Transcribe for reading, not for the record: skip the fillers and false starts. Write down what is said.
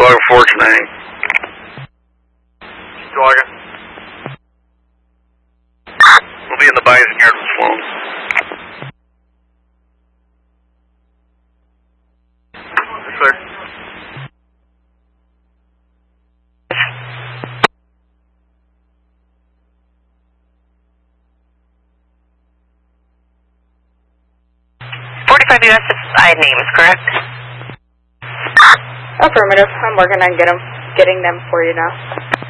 Dog Fort's name. Dog. We'll be in the Bison Yard with Sloan. Yes, sir. USI names, correct? Affirmative. I'm working on getting them for you now.